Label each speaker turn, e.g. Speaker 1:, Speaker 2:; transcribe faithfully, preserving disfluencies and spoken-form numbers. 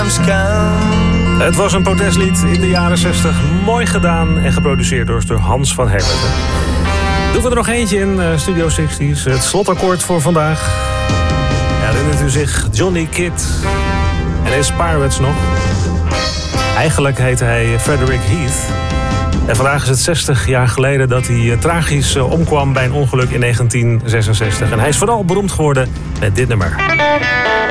Speaker 1: times come.
Speaker 2: Het was een protestlied in de jaren zestig. Mooi gedaan en geproduceerd door, door Hans van Herberten. Doen we er nog eentje in uh, Studio zestig. Het slotakkoord voor vandaag. Ja, herinnert u zich Johnny Kidd en his Pirates nog? Eigenlijk heette hij Frederick Heath. En vandaag is het zestig jaar geleden dat hij uh, tragisch uh, omkwam bij een ongeluk in negentien zesenzestig. En hij is vooral beroemd geworden met dit nummer.